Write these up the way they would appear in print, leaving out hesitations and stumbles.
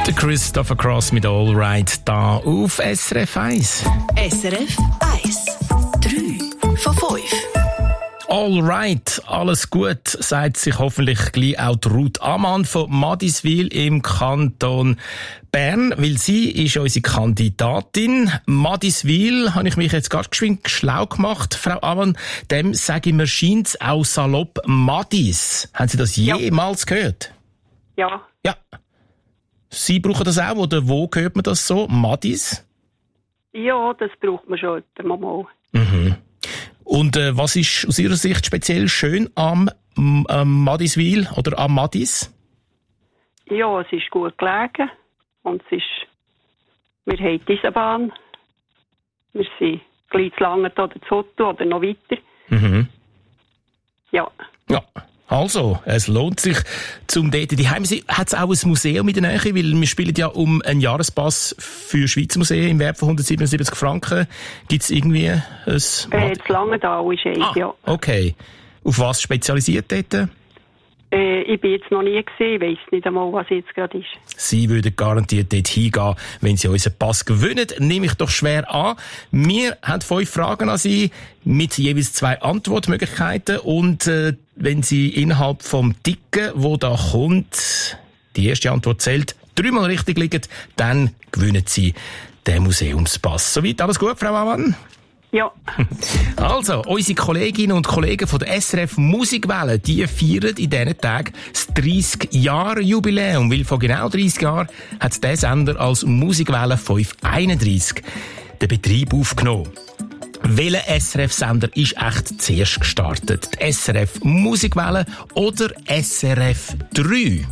Der Christopher Cross mit All Right da auf SRF 1. SRF 1. 3 von 5. All right, alles gut, sagt sich hoffentlich gleich auch die Ruth Ammann von Madiswil im Kanton Bern, weil sie ist unsere Kandidatin. Madiswil, habe ich mich jetzt gerade geschwind schlau gemacht, Frau Ammann, dem sage ich mir, scheint's auch salopp Madis. Haben Sie das jemals gehört? Ja. Ja. Sie brauchen das auch, oder wo hört man das so? Madis? Ja, das braucht man schon mal. Mhm. Und was ist aus Ihrer Sicht speziell schön am Madiswil oder am Madis? Ja, es ist gut gelegen und wir haben die Eisenbahn. Wir sind gleich zu lange oder zu Hotto oder noch weiter. Mhm. Ja. Ja. Also, es lohnt sich zum dort. Die hat es auch ein Museum in der Nähe, weil wir spielen ja um einen Jahrespass für Schweizer Museen im Wert von 177 Franken. Gibt es irgendwie ein... Zu Langenthal ist eins, ja. Okay. Auf was spezialisiert dort? Ich bin jetzt noch nie gesehen, ich weiss nicht einmal, was jetzt gerade ist. Sie würden garantiert dort hingehen, wenn Sie unseren Pass gewinnen. Nehme ich doch schwer an. Wir haben 5 Fragen an Sie mit jeweils 2 Antwortmöglichkeiten. Und wenn Sie innerhalb vom Ticken, wo da kommt, die erste Antwort zählt, 3-mal richtig liegen, dann gewinnen Sie den Museumspass. Soweit alles gut, Frau Ammann? Ja. Also, unsere Kolleginnen und Kollegen von der SRF Musikwelle, die feiern in diesen Tagen das 30-Jahre-Jubiläum, weil vor genau 30 Jahren hat der Sender als Musikwelle 531 den Betrieb aufgenommen. Welcher SRF-Sender ist echt zuerst gestartet? Die SRF Musikwelle oder SRF 3?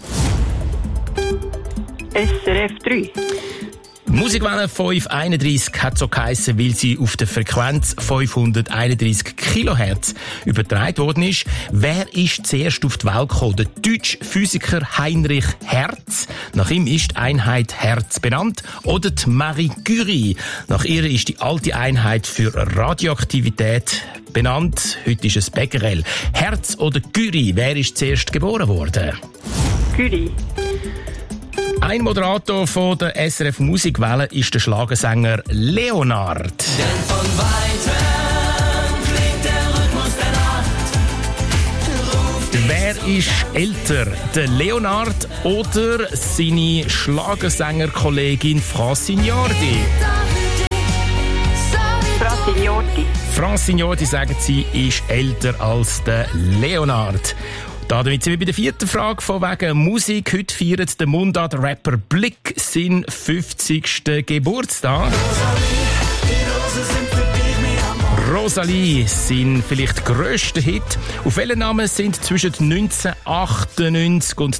SRF 3. Musikwelle 531 hat so geheissen, weil sie auf der Frequenz 531 kHz übertragen worden ist. Wer ist zuerst auf die Welt gekommen? Der deutsche Physiker Heinrich Hertz. Nach ihm ist die Einheit Hertz benannt. Oder die Marie Curie. Nach ihr ist die alte Einheit für Radioaktivität benannt. Heute ist es Becquerel. Hertz oder Curie? Wer ist zuerst geboren worden? Curie. Ein Moderator von der SRF Musikwelle ist der Schlagersänger Leonard. Denn von Weitem klingt der Rhythmus der Nacht. Wer ist älter, der Leonard oder seine Schlagersängerkollegin Francignordi? Francignordi. Francignordi, sagen sie, ist älter als der Leonard. Damit sind wir bei der 4. Frage von wegen Musik. Heute feiert der Mundart-Rapper Blick seinen 50. Geburtstag. Rosalie, sein vielleicht grösster Hit. Auf welchen Namen sind zwischen 1998 und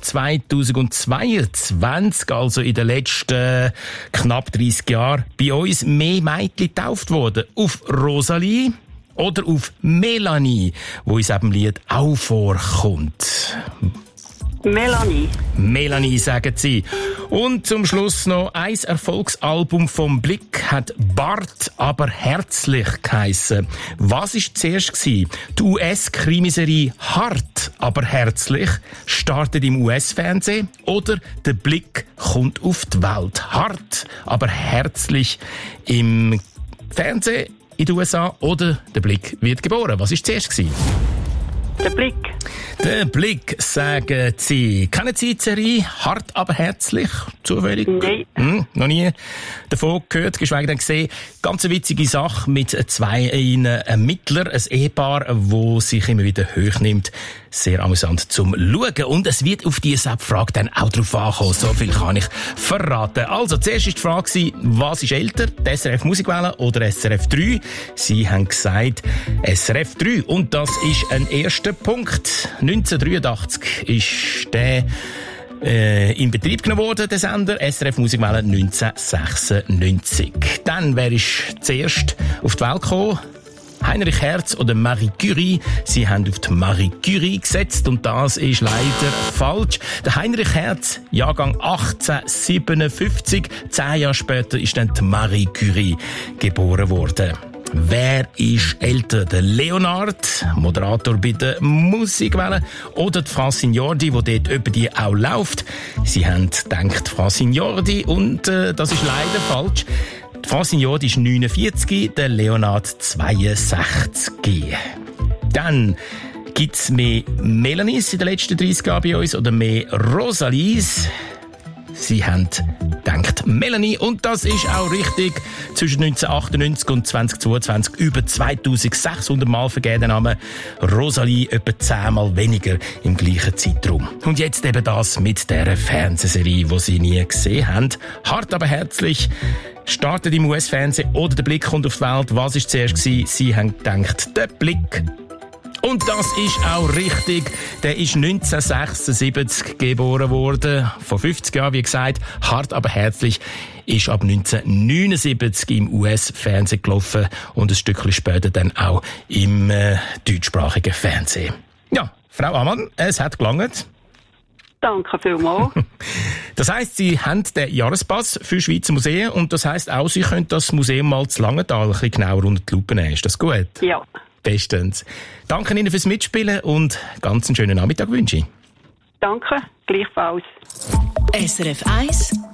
2022, also in den letzten knapp 30 Jahren, bei uns mehr Mädchen getauft worden? Auf Rosalie oder auf Melanie, wo in diesem Lied auch vorkommt? Melanie. Melanie, sagen sie. Und zum Schluss noch ein Erfolgsalbum vom Blick hat Bart, aber herzlich geheissen. Was war zuerst gewesen? Die US-Krimiserie Hart, aber herzlich startet im US-Fernsehen oder der Blick kommt auf die Welt. Hart, aber herzlich im Fernsehen in den USA oder der Blick wird geboren. Was war zuerst gewesen? Der Blick. Der Blick, sagen Sie. Kennen Sie die Serie Hart, aber herzlich? Zufällig? Nein. Noch nie davon gehört, geschweige denn gesehen. Ganz eine witzige Sache mit 2 Ermittlern, ein Ehepaar, das sich immer wieder hoch nimmt. Sehr amüsant zum Schauen. Und es wird auf diese Frage dann auch drauf ankommen. So viel kann ich verraten. Also, zuerst war die Frage, was ist älter? Die SRF Musikwelle oder SRF 3? Sie haben gesagt, SRF 3. Und das ist ein erster Punkt. 1983 ist der in Betrieb genommen worden, der Sender SRF Musikwelle 1996. Dann, wer ist zuerst auf die Welt gekommen? Heinrich Hertz oder Marie Curie. Sie haben auf die Marie Curie gesetzt und das ist leider falsch. Der Heinrich Hertz, Jahrgang 1857. 10 Jahre später ist dann die Marie Curie geboren worden. Wer ist älter? Der Leonard, Moderator bei der Musikwelle, oder die Francine Jordi, die dort über die auch läuft? Sie haben gedacht, Francine Jordi, und das ist leider falsch. Die Francine Jordi ist 49, der Leonard 62. Dann gibt's mehr Melanies in den letzten 30 Jahren bei uns oder mehr Rosalies? Sie haben gedacht Melanie, und das ist auch richtig. Zwischen 1998 und 2022 über 2600 Mal vergeben der Name Rosalie, etwa 10-mal weniger im gleichen Zeitraum. Und jetzt eben das mit dieser Fernsehserie, die Sie nie gesehen haben. Hart aber herzlich. Startet im US-Fernsehen oder der Blick kommt auf die Welt. Was war zuerst gewesen? Sie haben gedacht, der Blick. Und das ist auch richtig. Der ist 1976 geboren worden. Vor 50 Jahren, wie gesagt. Hart aber herzlich ist ab 1979 im US-Fernsehen gelaufen und ein Stückchen später dann auch im deutschsprachigen Fernsehen. Ja, Frau Ammann, es hat gelangt. Danke vielmals. Das heisst, Sie haben den Jahrespass für Schweizer Museen, und das heisst auch, Sie können das Museum mal zu Langenthal ein bisschen genauer unter die Lupe nehmen. Ist das gut? Ja. Bestens. Danke Ihnen fürs Mitspielen und ganz einen schönen Nachmittag wünsche ich. Danke, gleichfalls. SRF 1